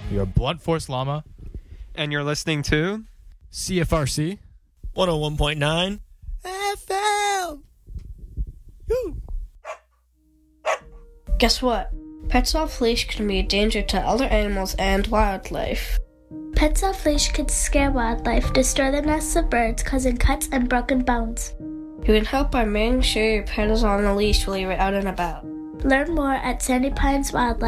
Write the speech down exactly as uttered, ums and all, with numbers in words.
You're Blunt Force Llama. And you're listening to C F R C one oh one point nine F M. Woo. Guess what? Pets off leash can be a danger to other animals and wildlife. Pets off leash can scare wildlife, destroy the nests of birds, causing cuts and broken bones. You can help by making sure your pet is on a leash while you're out and about. Learn more at Sandy Pines Wildlife.